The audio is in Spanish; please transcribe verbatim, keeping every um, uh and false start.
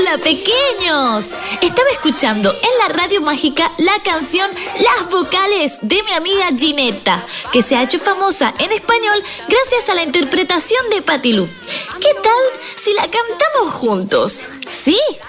Hola, pequeños. Estaba escuchando en la radio mágica la canción Las Vocales de mi amiga Ginetta, que se ha hecho famosa en español gracias a la interpretación de Patti Lu. ¿Qué tal si la cantamos juntos? ¿Sí?